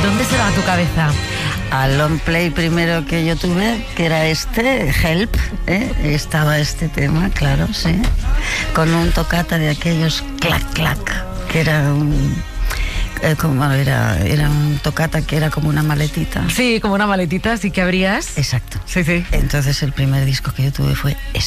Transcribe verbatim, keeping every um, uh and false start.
dónde se va a tu cabeza? Al long play primero que yo tuve, que era este, Help, ¿eh? Estaba este tema, claro, sí, con un toccata de aquellos clac clac, que era un eh, como era era un toccata que era como una maletita. Sí, como una maletita, así que abrías. Exacto. Sí, sí. Entonces el primer disco que yo tuve fue este.